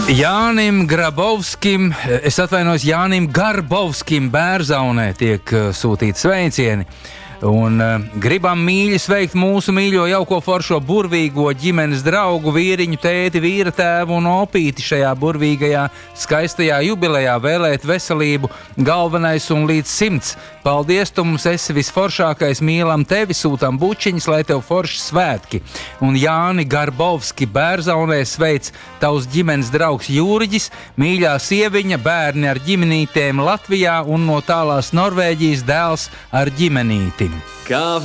Jānim Grabovskim, Jānim Garbovskim Bērzaunē tiek sūtīti sveicieni. Un gribam mīļi sveikt mūsu mīļo jauko foršo burvīgo ģimenes draugu, vīriņu, tēti, vīra tēvu un opīti šajā burvīgajā, skaistajā jubilejā, vēlēt veselību, galvenais un līdz 100. Paldies, tu mums esi visforšākais, mīlam tevi, sūtam bučiņas, lai tev forši svētki. Un Jāni Garbovski Bērzaunē sveic tavs ģimenes draugs Jūriģis, mīļā sieviņa, bērni ar ģimenītēm Latvijā un no tālās Norvēģijas dēls ar ģimenīti.